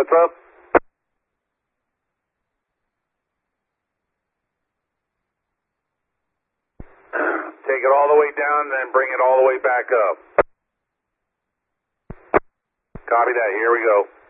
What's up? Take it all the way down, then bring it all the way back up. Copy that. Here we go.